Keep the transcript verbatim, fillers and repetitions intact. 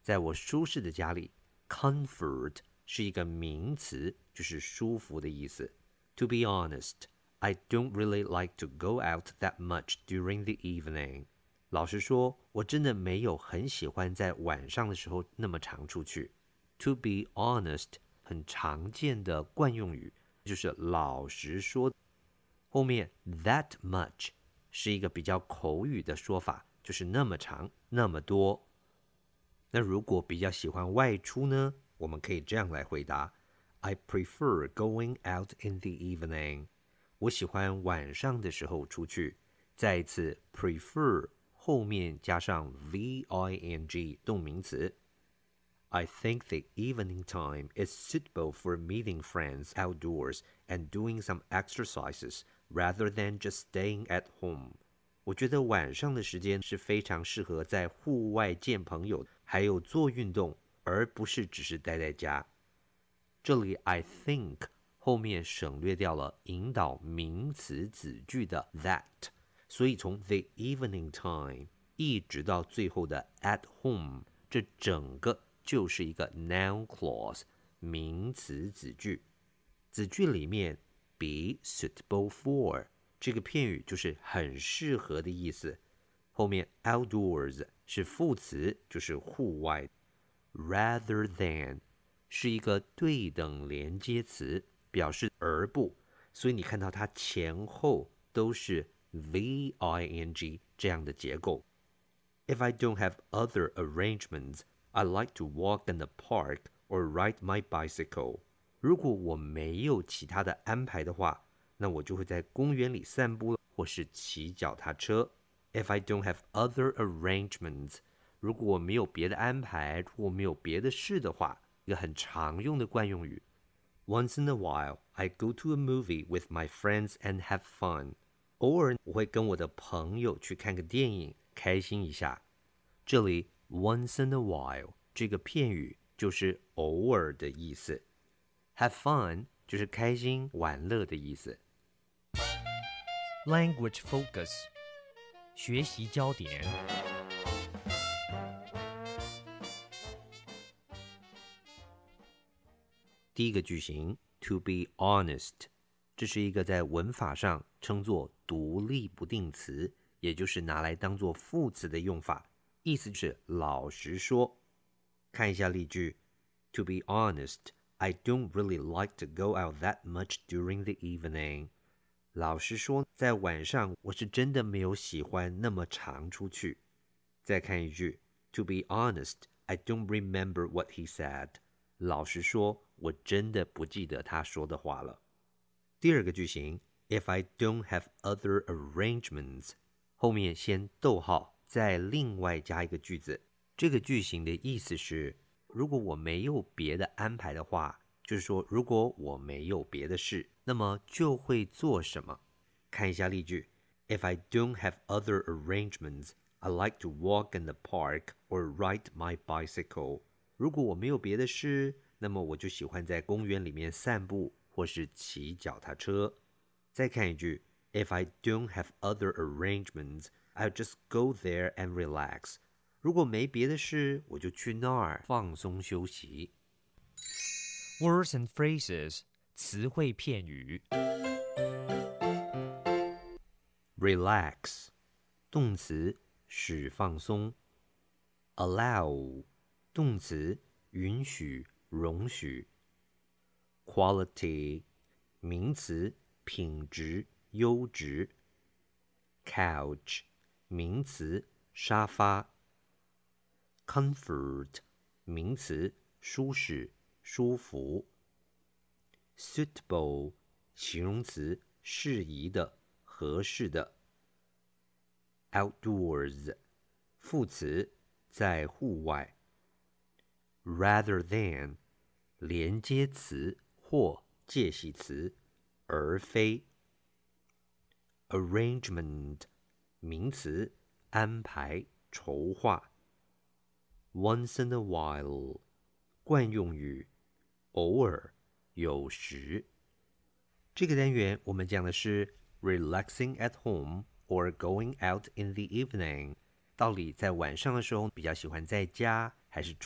在我舒适的家里。Comfort 是一个名词，就是舒服的意思。To be honest, I don't really like to go out that much during the evening. 老实说，我真的没有很喜欢在晚上的时候那么常出去。To be honest 很常见的惯用语，就是老实说。后面 that much 是一个比较口语的说法，就是那么长，那么多。那如果比较喜欢外出呢，我们可以这样来回答 I prefer going out in the evening. 我喜欢晚上的时候出去。再一次 prefer 后面加上 V-I-N-G 动名词。I think the evening time is suitable for meeting friends outdoors and doing some exercises rather than just staying at home. 我觉得晚上的时间是非常适合在户外见朋友，还有做运动，而不是只是待在家。这里 I think 后面省略掉了引导名词子句的 that， 所以从 the evening time 一直到最后的 at home， 这整个就是一个 noun clause 名词子句。子句里面 be suitable for 这个片语就是很适合的意思。后面 outdoors 是副词，就是户外。rather than 是一个对等连接词，表示而不，所以你看到它前后都是 V-I-N-G 这样的结构。If I don't have other arrangements, I like to walk in the park or ride my bicycle. 如果我没有其他的安排的话，那我就会在公园里散步或是骑脚踏车。If I don't have other arrangements, 如果我没有别的安排，如果没有别的事的话，一个很常用的惯用语。Once in a while, I go to a movie with my friends and have fun. 偶尔我会跟我的朋友去看个电影，开心一下。这里 once in a while 这个片语就是偶尔的意思。Have fun 就是开心玩乐的意思。 Language focus 学习焦点。 第一个句型 to be honest， 这是一个在文法上称作独立不定词，也就是拿来当作副词的用法，意思是老实说。看一下例句 To be honest, I don't really like to go out that much during the evening. 老实说，在晚上我是真的没有喜欢那么常出去。再看一句 To be honest, I don't remember what he said. 老实说，我真的不记得他说的话了。第二个句型 If I don't have other arrangements， 后面先逗号，再另外加一个句子。这个句型的意思是，如果我没有别的安排的话，就是说如果我没有别的事，那么就会做什么。看一下例句 If I don't have other arrangements, I like to walk in the park or ride my bicycle. 如果我没有别的事，那么我就喜欢在公园里面散步或是骑脚踏车。再看一句 If I don't have other arrangements, I'll just go there and relax. 如果没别的事，我就去那儿放松休息。 Words and phrases 词汇片语。 Relax 动词使放松。Allow 动词允许容许。Quality 名词品质优质。Couch 名词沙发。Comfort 名词舒适舒服。Suitable 形容词适宜的合适的。Outdoors 副词在户外。Rather than 连接词或介系词而非。Arrangement 名词安排筹划。Once in a while 惯用语偶尔有时。这个单元我们讲的是 relaxing at home or going out in the evening， 到底在晚上的时候比较喜欢在家还是出